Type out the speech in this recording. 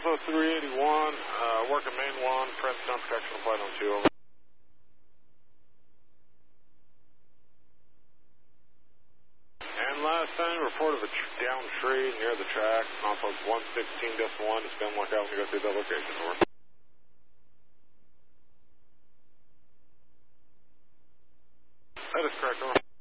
Alpha 381, working main 1, press down protection, flight on 2, over. And last time, report of a down tree near the track, Alpha 116.1, it's been looked out when you go through that location, over. That is correct, over.